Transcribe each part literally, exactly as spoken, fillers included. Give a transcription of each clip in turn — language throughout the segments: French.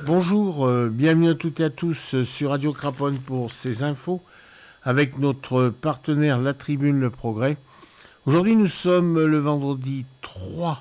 Bonjour, euh, bienvenue à toutes et à tous sur Radio Craponne pour ces infos avec notre partenaire La Tribune Le Progrès. Aujourd'hui nous sommes le vendredi trois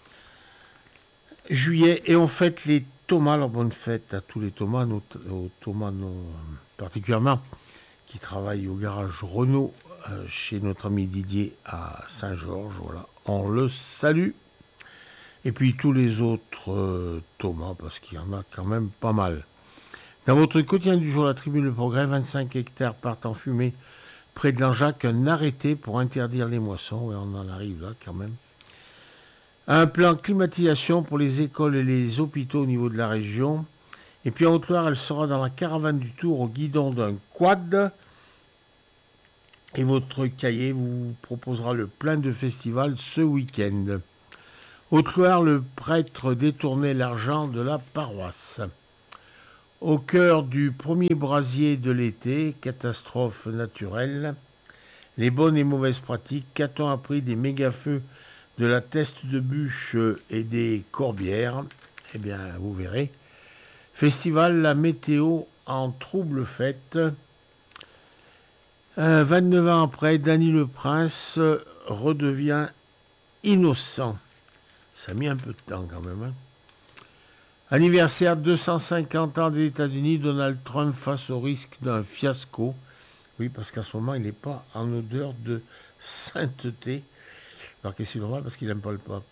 juillet et on fête les Thomas. Alors bonne fête à tous les Thomas, nos, aux Thomas non, particulièrement qui travaillent au garage Renault euh, chez notre ami Didier à Saint-Georges. Voilà, on le salue. Et puis tous les autres euh, Thomas, parce qu'il y en a quand même pas mal. Dans votre quotidien du jour, La Tribune Le Progrès, vingt-cinq hectares partent en fumée près de Langeac, un arrêté pour interdire les moissons, et on en arrive là quand même. Un plan climatisation pour les écoles et les hôpitaux au niveau de la région. Et puis en Haute-Loire, elle sera dans la caravane du Tour au guidon d'un quad. Et votre cahier vous proposera le plein de festival ce week-end. Haute-Loire, le prêtre détournait l'argent de la paroisse. Au cœur du premier brasier de l'été, catastrophe naturelle, les bonnes et mauvaises pratiques, qu'a-t-on appris des méga-feux de la Teste de Bûche et des Corbières? Eh bien, vous verrez. Festival, la météo en trouble fête. Euh, vingt-neuf ans après, Dany le Prince redevient innocent. Ça a mis un peu de temps quand même. Hein. Anniversaire deux cent cinquante ans des États-Unis, Donald Trump face au risque d'un fiasco. Oui, parce qu'à ce moment, il n'est pas en odeur de sainteté. Alors qu'est-ce qu'il est normal parce qu'il n'aime pas le pape.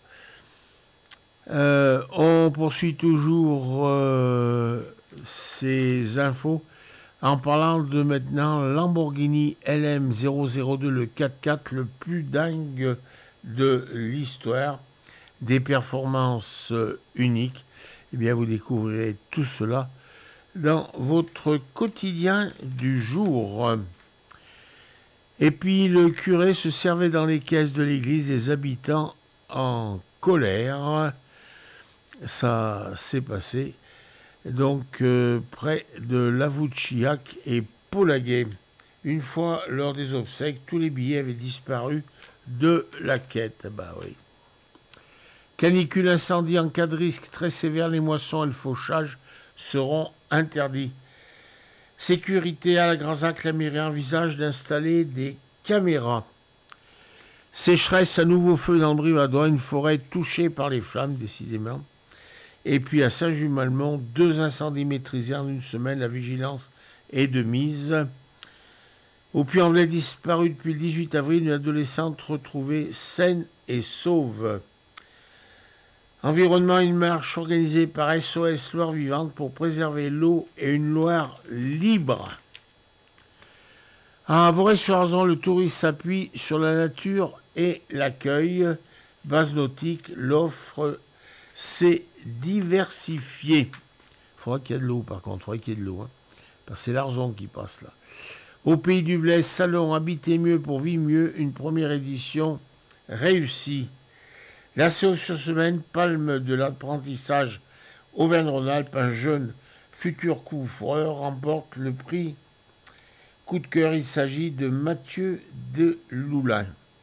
Euh, on poursuit toujours euh, ces infos en parlant de maintenant Lamborghini L M zéro zéro deux, le quatre-quatre, le plus dingue de l'histoire. Des performances uniques, eh bien vous découvrirez tout cela dans votre quotidien du jour. Et puis le curé se servait dans les caisses de l'église des habitants en colère. Ça s'est passé donc euh, près de Lavouchiac et Polaguet. Une fois lors des obsèques, tous les billets avaient disparu de la quête. Bah oui. Canicule, incendie, en cas de risque très sévère, les moissons et le fauchage seront interdits. Sécurité à la Granzac, la mairie envisage d'installer des caméras. Sécheresse, à nouveau feu dans le Brivadois, une forêt touchée par les flammes, décidément. Et puis à Saint-Just-Malmont, deux incendies maîtrisés en une semaine, la vigilance est de mise. Au Puy-en-Velay, disparu depuis le dix-huit avril, une adolescente retrouvée saine et sauve. Environnement, une marche organisée par S O S Loire Vivante pour préserver l'eau et une Loire libre. À Vorey-sur-Arzon, le tourisme s'appuie sur la nature et l'accueil. Base nautique, l'offre s'est diversifiée. Il faudra qu'il y ait de l'eau par contre, il faudra qu'il y ait de l'eau. Hein, parce que c'est l'Arzon qui passe là. Au Pays du Blaise, salon Habiter mieux pour vivre mieux, une première édition réussie. L'association Palme de l'apprentissage Auvergne-Rhône-Alpes, un jeune futur couvreur, remporte le prix coup de cœur. Il s'agit de Mathieu Deloulin.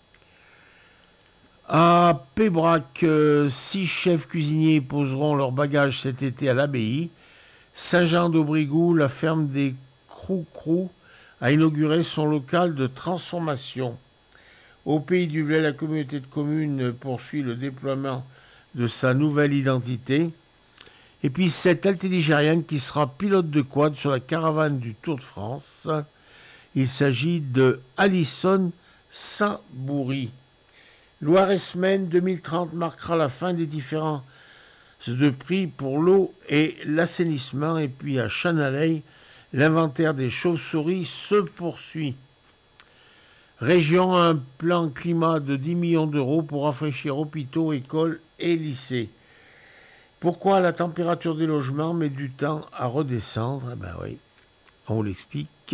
À Pébrac, euh, six chefs cuisiniers poseront leurs bagages cet été à l'abbaye. Saint-Jean-d'Aubrigou, la ferme des Crou-Crou, a inauguré son local de transformation. Au Pays du Velay, la communauté de communes poursuit le déploiement de sa nouvelle identité. Et puis cette altéligérienne qui sera pilote de quad sur la caravane du Tour de France. Il s'agit de Alison Saint-Bourry. Loire-et-Semaine deux mille trente marquera la fin des différents de prix pour l'eau et l'assainissement. Et puis à Chanaley, l'inventaire des chauves-souris se poursuit. Région, un plan climat de dix millions d'euros pour rafraîchir hôpitaux, écoles et lycées. Pourquoi la température des logements met du temps à redescendre? Eh ben oui, on l'explique.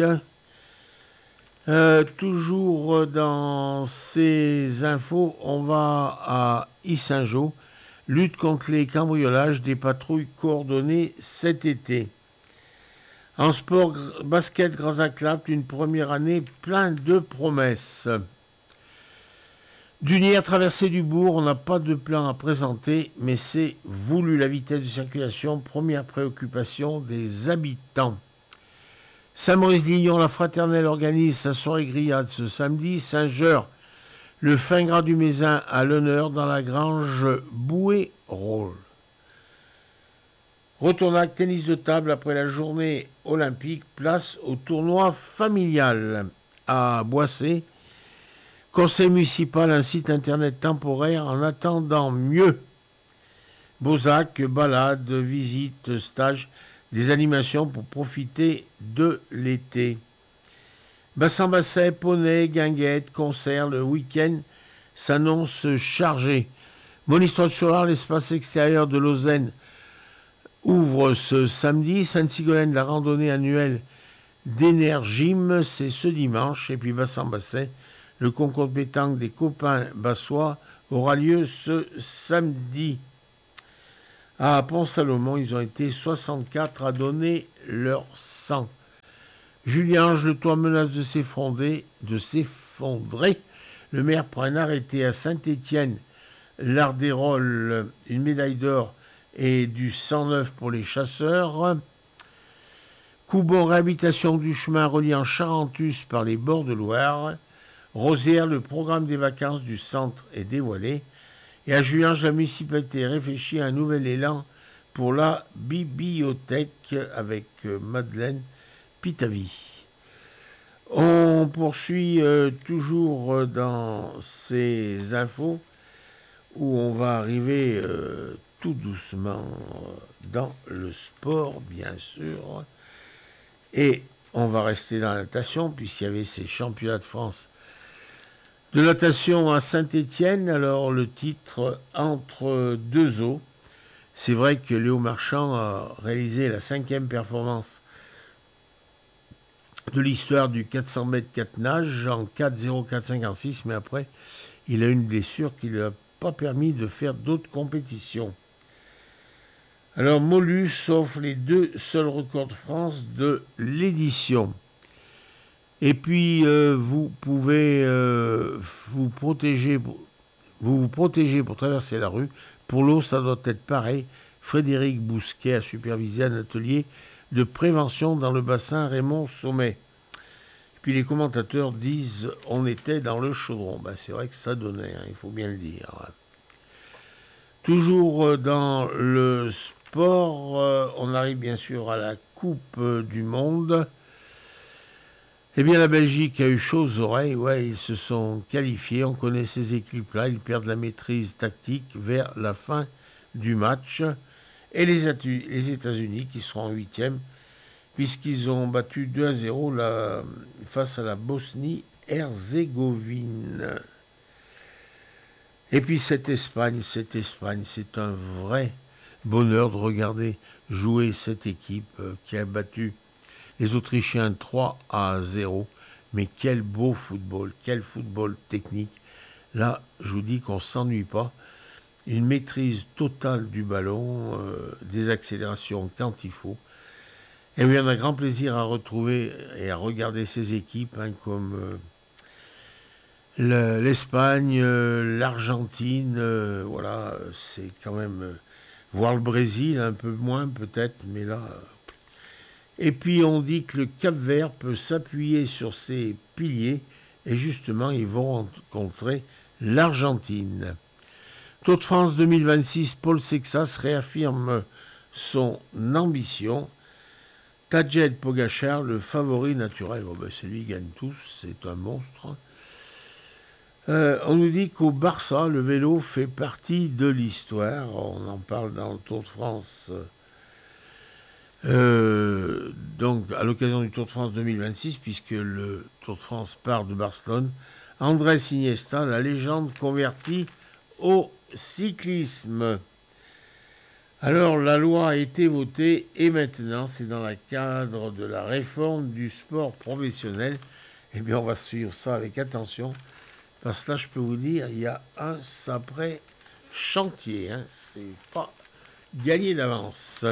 Euh, toujours dans ces infos, on va à Yssingeaux. Lutte contre les cambriolages, des patrouilles coordonnées cet été. En sport, basket, Granzac-Lapt, une première année plein de promesses. Dunière, traversée du bourg, on n'a pas de plan à présenter, mais c'est voulu. La vitesse de circulation, première préoccupation des habitants. Saint-Maurice-Lignon, la Fraternelle organise sa soirée grillade ce samedi. Saint-Jeur, le fin gras du Mézin à l'honneur dans la grange Bouet-Rôle. Retournac, tennis de table après la journée olympique, place au tournoi familial à Boissé. Conseil municipal, un site internet temporaire en attendant mieux. Beauzac, balades, visites, stages, des animations pour profiter de l'été. Bassin-Basset, poney, guinguette, concert, le week-end s'annonce chargé. Monistrol-sur-Loire, l'espace extérieur de Lausanne ouvre ce samedi. Sainte-Sigolène, la randonnée annuelle d'Énergime, c'est ce dimanche. Et puis Bassin-Basset, le concours de pétanque des copains bassois aura lieu ce samedi. À Pont-Salomon, ils ont été soixante-quatre à donner leur sang. Julien-Ange, le toit menace de s'effondrer, de s'effondrer. Le maire prend un arrêté à Saint-Étienne, l'Ardérol, une médaille d'or et du cent neuf pour les chasseurs. Coubon, réhabilitation du chemin reliant Charentus par les bords de Loire. Rosière, le programme des vacances du centre est dévoilé. Et à Julien-Ange, la municipalité réfléchit à un nouvel élan pour la bibliothèque avec Madeleine Pitavi. On poursuit euh, toujours dans ces infos où on va arriver euh, tout doucement dans le sport, bien sûr. Et on va rester dans la natation puisqu'il y avait ces championnats de France de natation à Saint-Étienne. Alors le titre entre deux eaux. C'est vrai que Léo Marchand a réalisé la cinquième performance de l'histoire du quatre cents mètres quatre nages en quatre zéro quatre cinquante-six, mais après il a eu une blessure qui ne lui a pas permis de faire d'autres compétitions. Alors Molus offre les deux seuls records de France de l'édition. Et puis, euh, vous pouvez euh, vous protéger, vous vous protégez pour traverser la rue. Pour l'eau, ça doit être pareil. Frédéric Bousquet a supervisé un atelier de prévention dans le bassin Raymond Sommet. Et puis les commentateurs disent on était dans le chaudron. Ben, c'est vrai que ça donnait, hein, il faut bien le dire. Toujours dans le sport, euh, on arrive bien sûr à la Coupe du Monde. Eh bien, la Belgique a eu chaud aux oreilles. Ouais, ils se sont qualifiés. On connaît ces équipes-là. Ils perdent la maîtrise tactique vers la fin du match. Et les, atu- les États-Unis qui seront en huitième, puisqu'ils ont battu deux à zéro la, face à la Bosnie-Herzégovine. Et puis cette Espagne, cette Espagne, c'est un vrai bonheur de regarder jouer cette équipe euh, qui a battu les Autrichiens trois à zéro. Mais quel beau football, quel football technique. Là, je vous dis qu'on ne s'ennuie pas. Une maîtrise totale du ballon, euh, des accélérations quand il faut. Et oui, on a grand plaisir à retrouver et à regarder ces équipes, hein, comme euh, le, l'Espagne, euh, l'Argentine, euh, voilà, c'est quand même... Euh, voir le Brésil, un peu moins peut-être, mais là... Euh, et puis on dit que le Cap-Vert peut s'appuyer sur ses piliers, et justement, ils vont rencontrer l'Argentine. Tour de France deux mille vingt-six, Paul Sexas réaffirme son ambition. Tadej Pogacar, le favori naturel. Oh ben c'est lui qui gagne tous, c'est un monstre. Euh, on nous dit qu'au Barça, le vélo fait partie de l'histoire. On en parle dans le Tour de France. Euh, donc, à l'occasion du Tour de France deux mille vingt-six, puisque le Tour de France part de Barcelone, Andrés Iniesta, la légende convertie au cyclisme. Alors, la loi a été votée et maintenant, c'est dans le cadre de la réforme du sport professionnel. Eh bien, on va suivre ça avec attention, parce que là, je peux vous dire, il y a un sacré chantier. Hein, c'est pas gagné d'avance.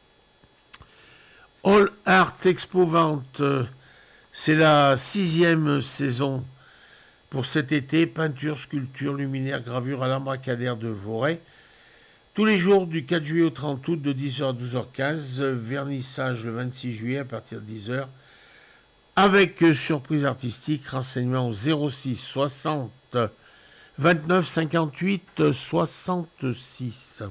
All Art Expo Vente, c'est la sixième saison pour cet été, peinture, sculpture, luminaire, gravure à l'embracadaire de Voray. Tous les jours du quatre juillet au trente août de dix heures à douze heures quinze, vernissage le vingt-six juillet à partir de dix heures, avec surprise artistique, renseignement au zéro six soixante vingt-neuf cinquante-huit soixante-six.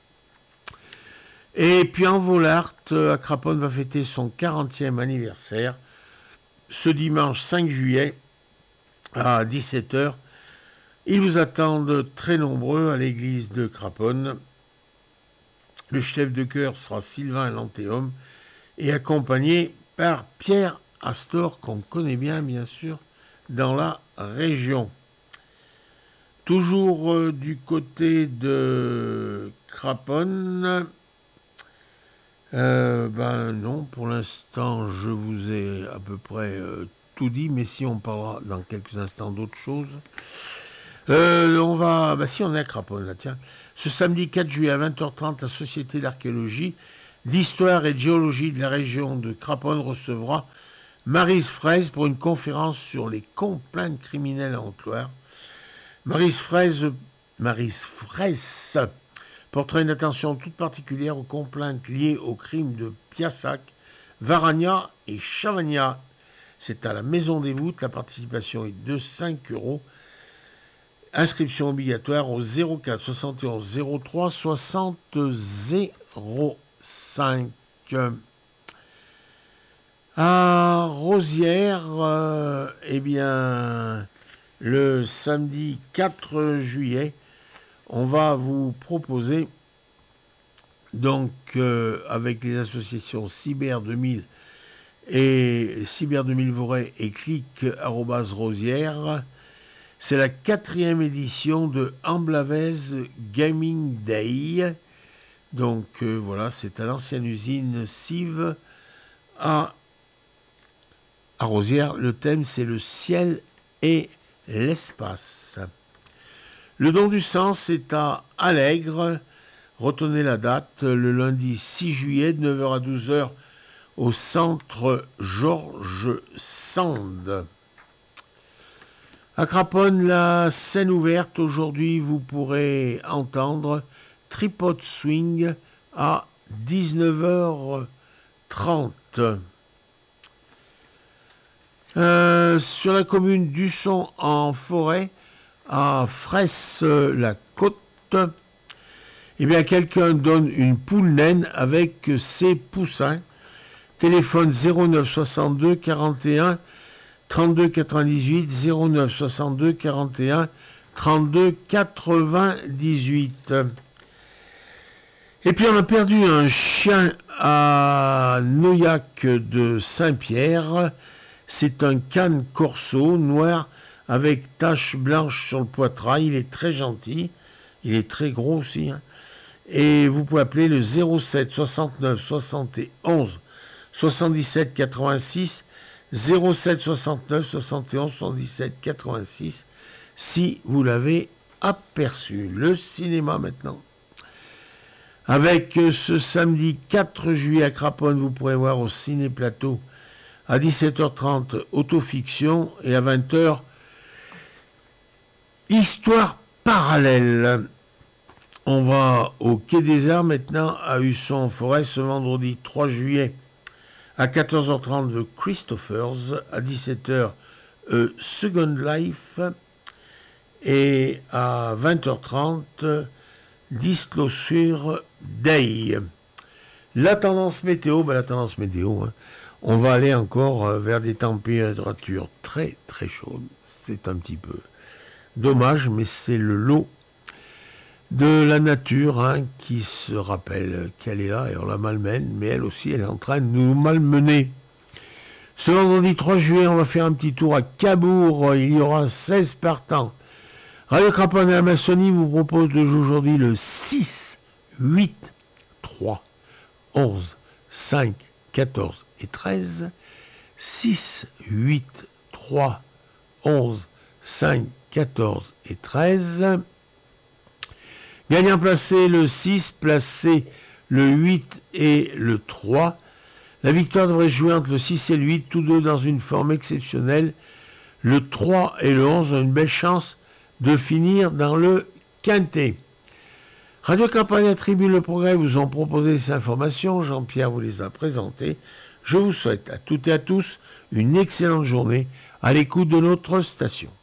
Et puis en Volart, à Craponne va fêter son quarantième anniversaire ce dimanche cinq juillet à dix-sept heures. Ils vous attendent très nombreux à l'église de Craponne. Le chef de chœur sera Sylvain Lantéum et accompagné par Pierre Astor, qu'on connaît bien, bien sûr, dans la région. Toujours euh, du côté de Craponne, euh, ben non, pour l'instant, je vous ai à peu près euh, tout dit, mais si on parlera dans quelques instants d'autres choses. Euh, on va, bah si on est à Craponne là, tiens. Ce samedi quatre juillet à vingt heures trente, la Société d'archéologie, d'histoire et de géologie de la région de Craponne recevra Maryse Fraise pour une conférence sur les complaintes criminelles à Haute-Loire. Maryse Fraise, Maryse Fraisse portera une attention toute particulière aux complaintes liées aux crimes de Piassac, Varagna et Chavagna. C'est à la Maison des Voûtes, la participation est de cinq euros. Inscription obligatoire au zéro quatre soixante et onze zéro trois soixante zéro cinq. À Rosières, euh, eh bien, le samedi quatre juillet, on va vous proposer, donc euh, avec les associations Cyber deux mille et Cyber deux mille Voray et Clic arobase Rosières, c'est la quatrième édition de Amblavez Gaming Day. Donc euh, voilà, c'est à l'ancienne usine Cive à, à Rosières. Le thème, c'est le ciel et l'espace. Le don du sang, c'est à Allègre. Retenez la date, le lundi six juillet, de neuf heures à douze heures, au centre Georges Sand. À Craponne, la scène ouverte, aujourd'hui, vous pourrez entendre Tripod Swing à dix-neuf heures trente. Euh, sur la commune d'Usson en forêt, à Fraisse-la-Côte, eh bien, quelqu'un donne une poule naine avec ses poussins. Téléphone zéro neuf soixante-deux quarante et un trente-deux quatre-vingt-dix-huit, zéro neuf soixante-deux quarante et un trente-deux quatre-vingt-dix-huit. Et puis on a perdu un chien à Noyac de Saint-Pierre. C'est un cane corso noir avec taches blanches sur le poitrail. Il est très gentil. Il est très gros aussi. Hein. Et vous pouvez appeler le zéro sept soixante-neuf soixante et onze soixante-dix-sept quatre-vingt-six, zéro sept soixante-neuf soixante et onze soixante-dix-sept quatre-vingt-six si vous l'avez aperçu. Le cinéma maintenant. Avec ce samedi quatre juillet à Craponne, vous pourrez voir au Ciné Plateau à dix-sept heures trente Autofiction et à vingt heures Histoire parallèle. On va au Quai des Arts maintenant à Husson-en-Forêt ce vendredi trois juillet à quatorze heures trente The Christophers, à dix-sept heures euh, Second Life et à vingt heures trente Disclosure Day. La tendance météo, ben la tendance météo, hein, on va aller encore vers des températures très très chaudes. C'est un petit peu dommage, mais c'est le lot de la nature hein, qui se rappelle qu'elle est là et on la malmène, mais elle aussi elle est en train de nous malmener. Ce vendredi trois juillet, on va faire un petit tour à Cabourg, il y aura seize partants. Radio Craponne et la Maçonnie vous propose de jouer aujourd'hui le six, huit, trois, onze, cinq, quatorze et treize. six, huit, trois, onze, cinq, quatorze et treize. Gagnant placé le six, placé le huit et le trois. La victoire devrait se jouer entre le six et le huit, tous deux dans une forme exceptionnelle. Le trois et le onze ont une belle chance de finir dans le quintet. Radio Campania Tribune Le Progrès vous ont proposé ces informations. Jean-Pierre vous les a présentées. Je vous souhaite à toutes et à tous une excellente journée à l'écoute de notre station.